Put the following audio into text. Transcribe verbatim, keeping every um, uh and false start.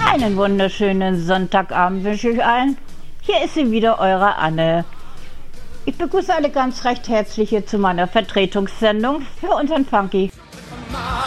Einen wunderschönen Sonntagabend wünsche ich allen. Hier ist sie wieder, eure Anne. Ich begrüße alle ganz recht herzlich hier zu meiner Vertretungssendung für unseren Funky.